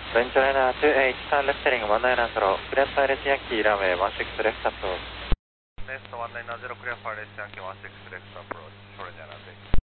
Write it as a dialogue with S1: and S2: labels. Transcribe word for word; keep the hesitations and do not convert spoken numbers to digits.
S1: Venture Liner two eight, turn left heading one nine zero, clear pilot Yankee runway one six left approach.
S2: Next one nine zero, clear pilot Yankee one six left approach, Florida runway.